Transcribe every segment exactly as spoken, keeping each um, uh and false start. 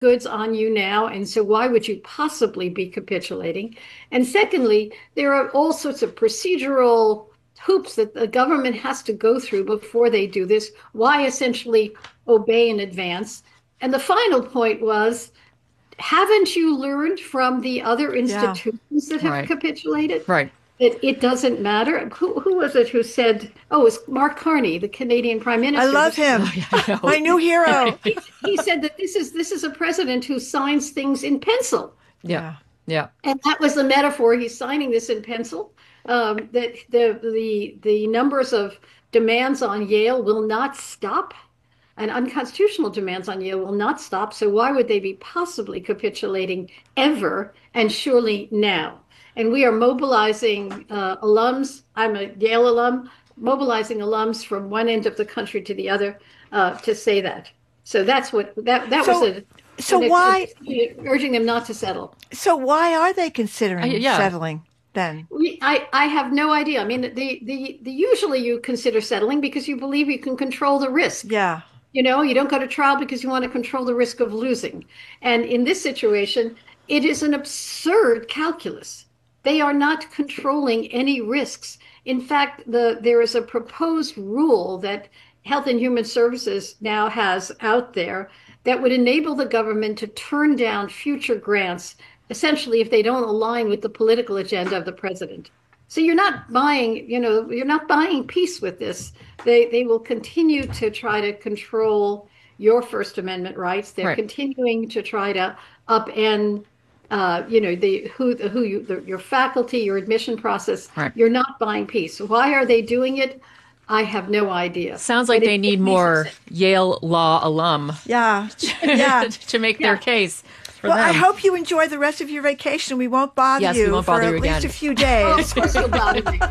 goods on you now, and so why would you possibly be capitulating? And secondly, there are all sorts of procedural hoops that the government has to go through before they do this. Why essentially obey in advance? And the final point was, haven't you learned from the other Yeah. institutions that have Right. capitulated Right. that it doesn't matter? Who, who was it who said, oh, it was Mark Carney, the Canadian Prime Minister. I love him. Oh, yeah, I know. My new hero. He, he said that this is this is a president who signs things in pencil. Yeah. Yeah. And that was the metaphor. He's signing this in pencil. Um, that the the the numbers of demands on Yale will not stop, and unconstitutional demands on Yale will not stop. So why would they be possibly capitulating ever, and surely now? And we are mobilizing uh, alums. I'm a Yale alum, mobilizing alums from one end of the country to the other uh, to say that. So that's what that that So- was a. so an- why- urging them not to settle? So why are they considering Uh, yeah. settling then? We, I, I have no idea. I mean, the, the, the usually you consider settling because you believe you can control the risk. Yeah. You know, you don't go to trial because you want to control the risk of losing. And in this situation, it is an absurd calculus. They are not controlling any risks. In fact, the there is a proposed rule that Health and Human Services now has out there that would enable the government to turn down future grants, essentially if they don't align with the political agenda of the president. So you're not buying, you know, you're not buying peace with this. They they will continue to try to control your First Amendment rights. They're Right. continuing to try to upend, uh, you know, the who the, who you the, your faculty, your admission process. Right. You're not buying peace. Why are they doing it? I have no idea. Sounds like But they it- need it makes more sense. Yale law alum Yeah. Yeah. to make their Yeah. case for Well, them. I hope you enjoy the rest of your vacation. We won't bother Yes, we you won't for bother at you least again. a few Oh, days. of course you'll bother me.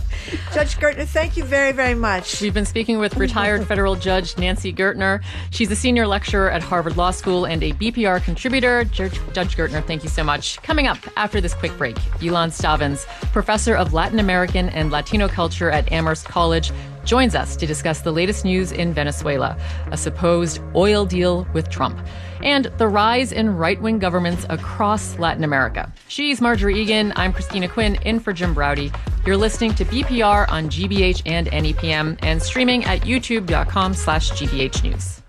Judge Gertner, thank you very, very much. We've been speaking with retired federal judge Nancy Gertner. She's a senior lecturer at Harvard Law School and a B P R contributor. Judge, Judge Gertner, thank you so much. Coming up after this quick break, Yulan Stavins, professor of Latin American and Latino culture at Amherst College, joins us to discuss the latest news in Venezuela, a supposed oil deal with Trump, and the rise in right-wing governments across Latin America. She's Marjorie Egan. I'm Christina Quinn, in for Jim Browdy. You're listening to B P R on G B H and N E P M and streaming at youtube.com slash GBH News.